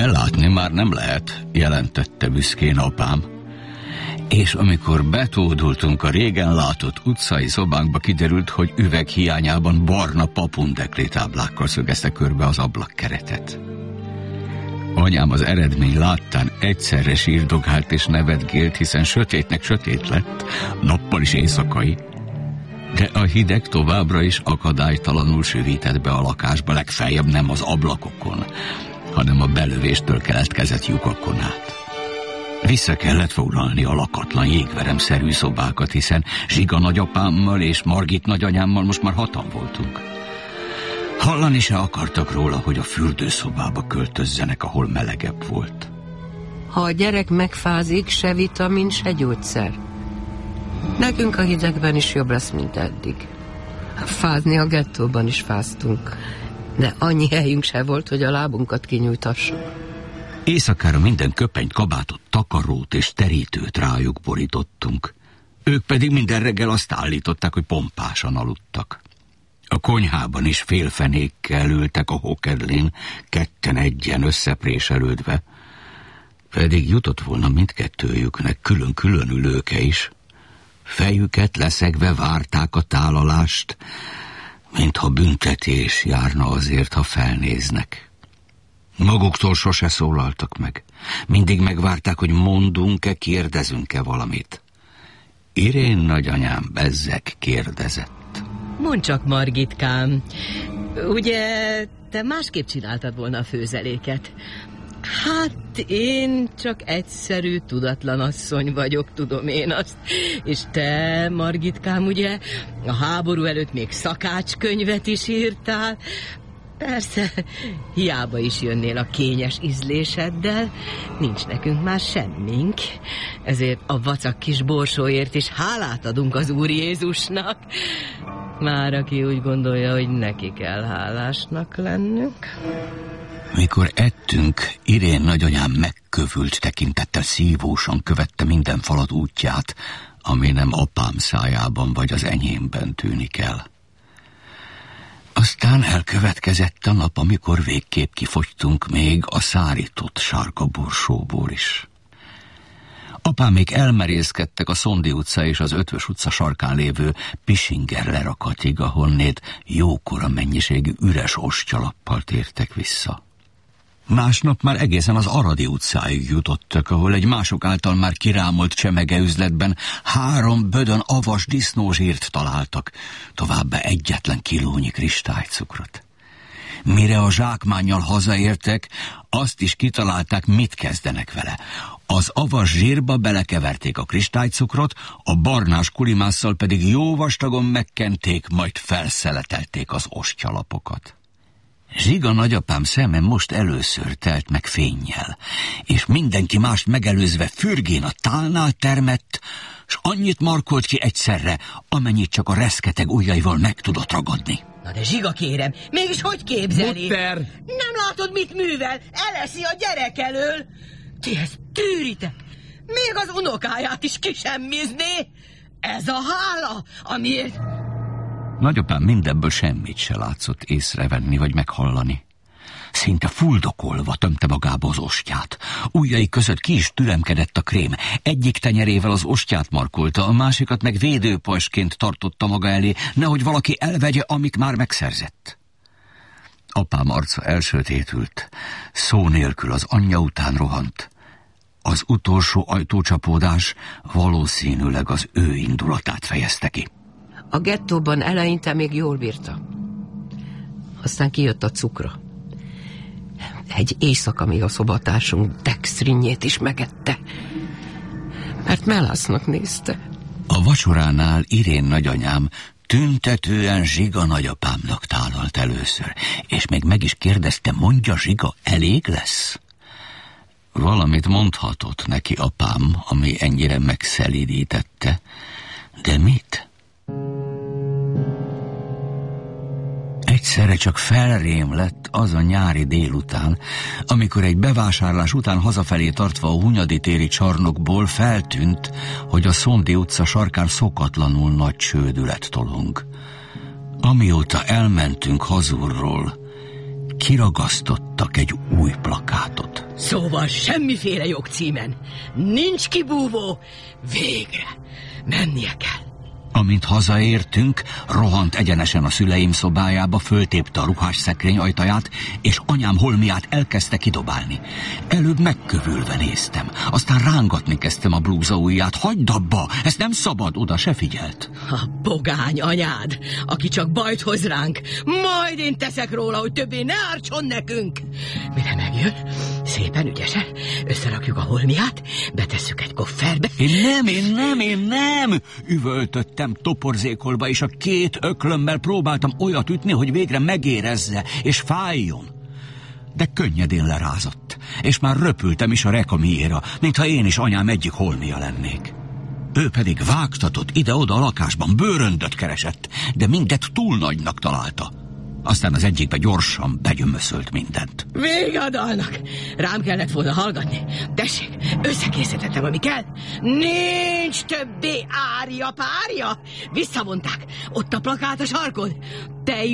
Belátni már nem lehet, jelentette büszkén apám. És amikor betódultunk a régen látott utcai szobánkba, kiderült, hogy üveg hiányában barna papundekli táblákkal szögezte körbe az ablakkeretet. Anyám az eredmény láttán egyszerre sírdogált és nevetgélt, hiszen sötétnek sötét lett, nappal is éjszakai. De a hideg továbbra is akadálytalanul sűvített be a lakásba, legfeljebb nem az ablakokon, hanem a belövéstől keletkezett lyukakon át. Vissza kellett foglalni a lakatlan jégveremszerű szobákat, hiszen Zsiga nagyapámmal és Margit nagyanyámmal most már 6-an voltunk. Hallani se akartak róla, hogy a fürdőszobába költözzenek, ahol melegebb volt. Ha a gyerek megfázik, se vitamin, se gyógyszer. Nekünk a hidegben is jobb lesz, mint eddig. Fázni a gettóban is fáztunk, de annyi helyünk se volt, hogy a lábunkat kinyújtassuk. Éjszakára minden köpenyt, kabátot, takarót és terítőt rájuk borítottunk. Ők pedig minden reggel azt állították, hogy pompásan aludtak. A konyhában is félfenékkel ültek a hokedlin, ketten egyen összepréselődve. Pedig jutott volna mindkettőjüknek külön-külön ülőke is. Fejüket leszegve várták a tálalást, mintha büntetés járna azért, ha felnéznek. Maguktól sose szólaltak meg. Mindig megvárták, hogy mondunk-e, kérdezünk-e valamit. Irén nagyanyám bezzeg kérdezett. Mondd csak, Margitkám, ugye te másképp csináltad volna a főzeléket? Hát én csak egyszerű, tudatlan asszony vagyok, tudom én azt. És te, Margitkám, ugye a háború előtt még szakácskönyvet is írtál. Persze, hiába is jönnél a kényes ízléseddel, nincs nekünk már semmink. Ezért a vacak kis borsóért is hálát adunk az Úr Jézusnak. Már aki úgy gondolja, hogy neki kell hálásnak lennünk. Mikor ettünk, Irén nagyanyám megkövült tekintettel szívósan követte minden falat útját, ami nem apám szájában vagy az enyémben tűnik el. Aztán elkövetkezett a nap, amikor végképp kifogytunk még a szárított sárga borsóból is. Apámék elmerészkedtek a Szondi utca és az Ötvös utca sarkán lévő Pisinger lerakatig, ahonnét jókora mennyiségű üres ostyalappal tértek vissza. Másnap már egészen az Aradi utcáig jutottak, ahol egy mások által már kirámolt csemegeüzletben 3 bödön avas disznózsírt találtak, továbbá egyetlen kilónyi kristálycukrot. Mire a zsákmánnyal hazaértek, azt is kitalálták, mit kezdenek vele. Az avas zsírba belekeverték a kristálycukrot, a barnás kulimásszal pedig jó vastagon megkenték, majd felszeletelték az ostyalapokat. Zsiga nagyapám szeme most először telt meg fénnyel, és mindenki mást megelőzve fürgén a tálnál termett, s annyit markolt ki egyszerre, amennyit csak a reszketeg ujjaival meg tudott ragadni. Na de Zsiga, kérem, mégis hogy képzeli? Mutter! Nem látod, mit művel? Eleszi a gyerek elől. Ti ezt tűritek? Még az unokáját is kisemmizné? Ez a hála, amiért... Nagyapám mindebből semmit se látszott észrevenni vagy meghallani. Szinte fuldokolva tömte magába az ostját. Ujjai között ki is türemkedett a krém. Egyik tenyerével az ostját markolta, a másikat meg védőpajsként tartotta maga elé, nehogy valaki elvegye, amit már megszerzett. Apám arca elsötétült, szó nélkül az anyja után rohant. Az utolsó ajtócsapódás valószínűleg az ő indulatát fejezte ki. A gettóban eleinte még jól bírta. Aztán kijött a cukra. Egy éjszaka még a szobatársunk dextrinjét is megette, mert melásznak nézte. A vacsoránál Irén nagyanyám tüntetően Zsiga nagyapámnak tálalt először, és még meg is kérdezte, mondja Zsiga, elég lesz? Valamit mondhatott neki apám, ami ennyire megszelídítette, de mit? Egyszerre csak felrém lett az a nyári délután, amikor egy bevásárlás után hazafelé tartva a Hunyadi téri csarnokból feltűnt, hogy a Szondi utca sarkán szokatlanul nagy csődület tolong. Amióta elmentünk hazulról, kiragasztottak egy új plakátot. Szóval semmiféle jogcímen. Nincs kibúvó. Végre. Mennie kell. Amint hazaértünk, rohant egyenesen a szüleim szobájába, föltépte a ruhásszekrény ajtaját, és anyám holmiát elkezdte kidobálni. Előbb megkövülve néztem, aztán rángatni kezdtem a blúza ujját. Hagyd abba, ezt nem szabad, oda se figyelt. A pogány anyád, aki csak bajt hoz ránk, majd én teszek róla, hogy többé ne ártson nekünk. Mire megjön, szépen ügyesen összerakjuk a holmiát, betesszük egy kofferbe. Én nem, üvöltöttem toporzékolva, és a 2 öklömmel próbáltam olyat ütni, hogy végre megérezze, és fájjon. De könnyedén lerázott, és már röpültem is a rekamiéra, mintha én is anyám egyik holmia lennék. Ő pedig vágtatott ide-oda a lakásban, bőröndöt keresett, de mindet túl nagynak találta. Aztán az egyikbe gyorsan begyömöszölt mindent. Vége a dalnak! Rám kellett volna hallgatni. Tessék, összekészítettem, ami kell. Nincs többé árja-párja! Visszavonták. Ott a plakát a sarkon. Te